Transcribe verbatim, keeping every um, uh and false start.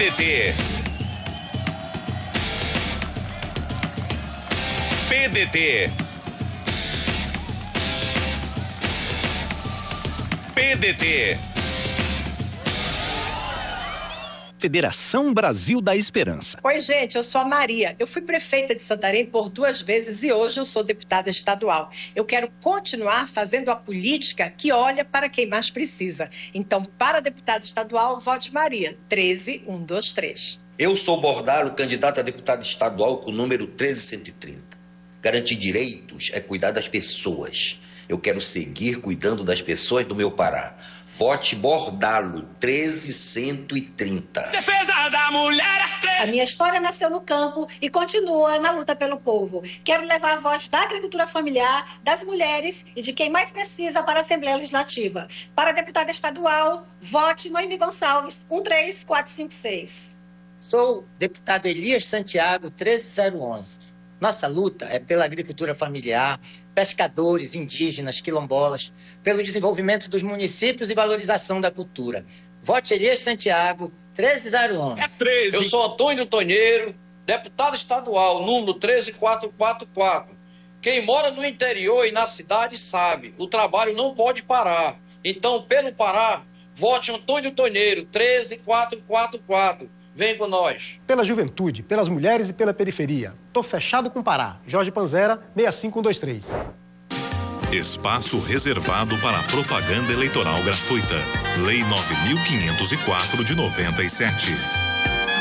D T. P D T. P D T. Federação Brasil da Esperança. Oi, gente, eu sou a Maria. Eu fui prefeita de Santarém por duas vezes e hoje eu sou deputada estadual. Eu quero continuar fazendo a política que olha para quem mais precisa. Então, para deputada estadual, vote Maria, treze um dois três. Eu sou Bordalo, candidato a deputado estadual com o número treze cento e trinta. Garantir direitos é cuidar das pessoas. Eu quero seguir cuidando das pessoas do meu Pará. Vote Bordalo, treze cento e trinta. Defesa da mulher. A minha história nasceu no campo e continua na luta pelo povo. Quero levar a voz da agricultura familiar, das mulheres e de quem mais precisa para a Assembleia Legislativa. Para a deputada estadual, vote Noemi Gonçalves, um três quatro cinco seis. Sou deputado Elias Santiago, treze zero onze. Nossa luta é pela agricultura familiar, pescadores, indígenas, quilombolas, pelo desenvolvimento dos municípios e valorização da cultura. Vote Elias Santiago, treze zero onze. É treze. Eu sou Antônio Tonheiro, deputado estadual, número treze quatro quatro quatro. Quem mora no interior e na cidade sabe, o trabalho não pode parar. Então, pelo Pará, vote Antônio Tonheiro, treze quatro quatro quatro. Vem com nós. Pela juventude, pelas mulheres e pela periferia. Tô fechado com Pará. Jorge Panzera, seis cinco um dois três. Espaço reservado para propaganda eleitoral gratuita. Lei nove mil quinhentos e quatro de noventa e sete.